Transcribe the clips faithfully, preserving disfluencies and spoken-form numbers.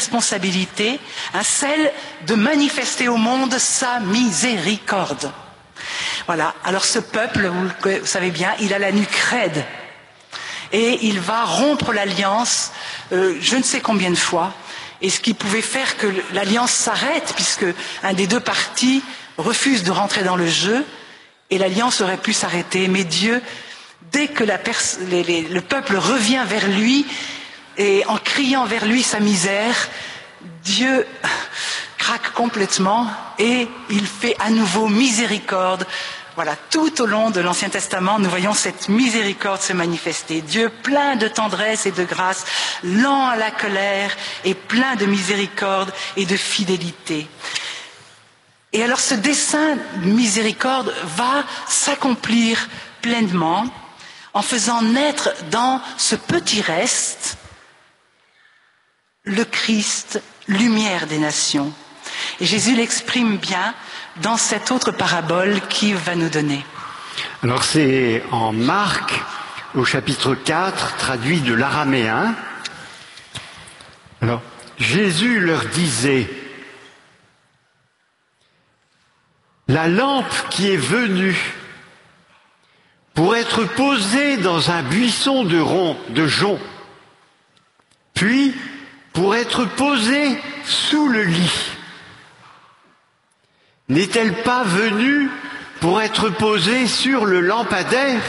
responsabilité, hein, celle de manifester au monde sa miséricorde. Voilà, alors ce peuple, vous le savez bien, il a la nuque raide. Et il va rompre l'alliance euh, je ne sais combien de fois, et ce qui pouvait faire que l'alliance s'arrête, puisque un des deux partis refuse de rentrer dans le jeu, et l'alliance aurait pu s'arrêter. Mais Dieu, dès que la pers- les, les, le peuple revient vers lui, et en criant vers lui sa misère, Dieu craque complètement, et il fait à nouveau miséricorde. Voilà, tout au long de l'Ancien Testament, nous voyons cette miséricorde se manifester. Dieu plein de tendresse et de grâce, lent à la colère et plein de miséricorde et de fidélité. Et alors ce dessein de miséricorde va s'accomplir pleinement en faisant naître dans ce petit reste le Christ, lumière des nations. Et Jésus l'exprime bien dans cette autre parabole qu'il va nous donner. Alors c'est en Marc, au chapitre quatre, traduit de l'araméen. Alors, Jésus leur disait, « La lampe qui est venue pour être posée dans un buisson de ronds, de joncs, puis pour être posée sous le lit. N'est-elle pas venue pour être posée sur le lampadaire?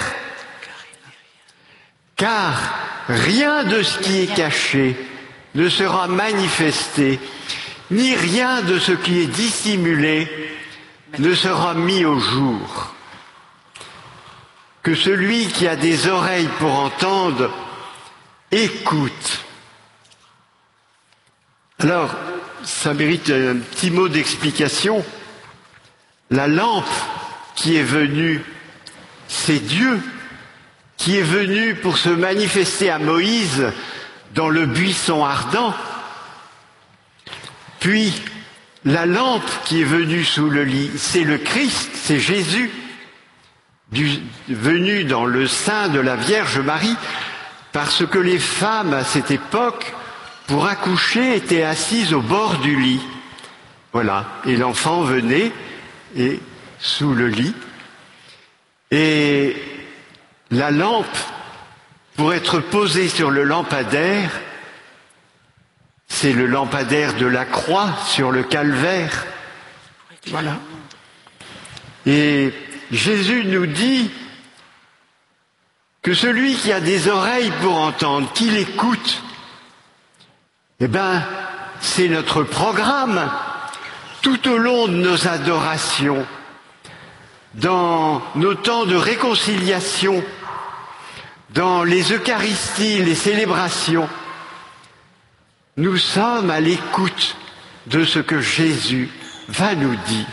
Car rien de ce qui est caché ne sera manifesté, ni rien de ce qui est dissimulé ne sera mis au jour. Que celui qui a des oreilles pour entendre, écoute. » Alors, ça mérite un petit mot d'explication. La lampe qui est venue, c'est Dieu qui est venu pour se manifester à Moïse dans le buisson ardent. Puis, la lampe qui est venue sous le lit, c'est le Christ, c'est Jésus, du, venu dans le sein de la Vierge Marie, parce que les femmes à cette époque, pour accoucher, étaient assises au bord du lit. Voilà, et l'enfant venait et sous le lit. Et la lampe, pour être posée sur le lampadaire, c'est le lampadaire de la croix sur le calvaire. Voilà. Et Jésus nous dit que celui qui a des oreilles pour entendre, qu'il écoute, eh bien, c'est notre programme. Tout au long de nos adorations, dans nos temps de réconciliation, dans les Eucharisties, les célébrations, nous sommes à l'écoute de ce que Jésus va nous dire.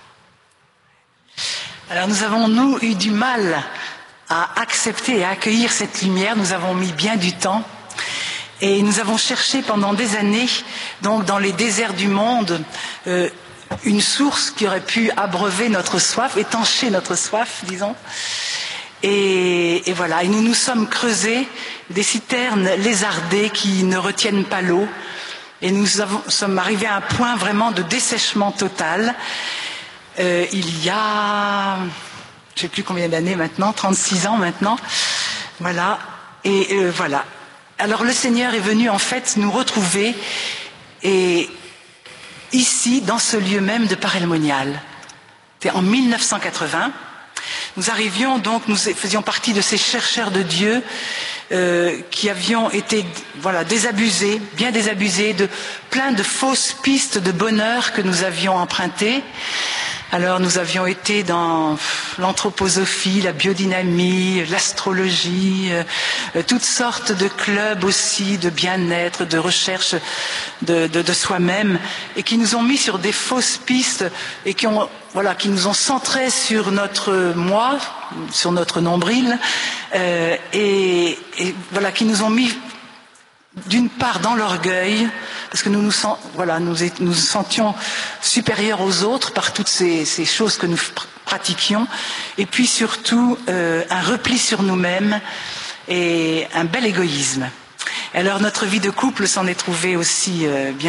Alors nous avons, nous, eu du mal à accepter et à accueillir cette lumière. Nous avons mis bien du temps. Et nous avons cherché pendant des années, donc dans les déserts du monde, euh, une source qui aurait pu abreuver notre soif, étancher notre soif, disons. Et, et voilà, et nous nous sommes creusés des citernes lézardées qui ne retiennent pas l'eau. Et nous avons, sommes arrivés à un point vraiment de dessèchement total. Euh, il y a, je ne sais plus combien d'années maintenant, trente-six ans maintenant. Voilà, et euh, voilà. Alors le Seigneur est venu en fait nous retrouver, et ici, dans ce lieu même de Paray-le-Monial. C'était en mille neuf cent quatre-vingts. Nous arrivions donc, nous faisions partie de ces chercheurs de Dieu euh, qui avions été voilà, désabusés, bien désabusés de plein de fausses pistes de bonheur que nous avions empruntées. Alors nous avions été dans l'anthroposophie, la biodynamie, l'astrologie, euh, toutes sortes de clubs aussi de bien-être, de recherche de, de, de soi-même, et qui nous ont mis sur des fausses pistes et qui ont, voilà, qui nous ont centrés sur notre moi, sur notre nombril, euh, et, et voilà, qui nous ont mis d'une part dans l'orgueil, parce que nous nous, sent, voilà, nous, nous nous sentions supérieurs aux autres par toutes ces, ces choses que nous pratiquions, et puis surtout euh, un repli sur nous-mêmes et un bel égoïsme. Alors notre vie de couple s'en est trouvée aussi euh, bien